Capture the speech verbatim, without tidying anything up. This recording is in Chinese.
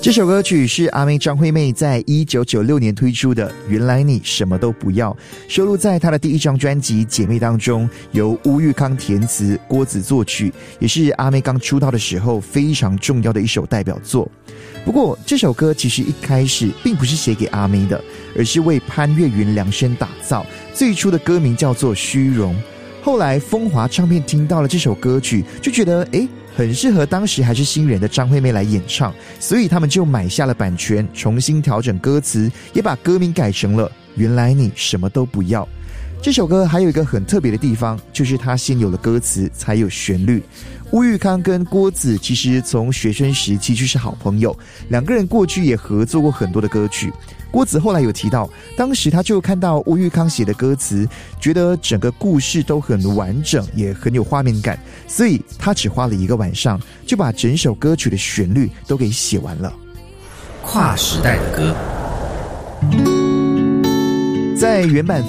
这首歌曲是阿妹张惠妹在一九九六年推出的《原来你什么都不要》，收录在她的第一张专辑《姐妹》当中，由乌玉康填词，郭子作曲，也是阿妹刚出道的时候非常重要的一首代表作。不过这首歌其实一开始并不是写给阿妹的，而是为潘越云量身打造，最初的歌名叫做《虚荣》。后来风华唱片听到了这首歌曲，就觉得诶很适合当时还是新人的张惠妹来演唱，所以他们就买下了版权，重新调整歌词，也把歌名改成了《原来你什么都不要》。这首歌还有一个很特别的地方，就是它先有了歌词才有旋律。乌玉康跟郭子其实从学生时期就是好朋友，两个人过去也合作过很多的歌曲。郭子后来有提到，当时他就看到乌玉康写的歌词，觉得整个故事都很完整，也很有画面感，所以他只花了一个晚上就把整首歌曲的旋律都给写完了。 跨时代的歌， 在原版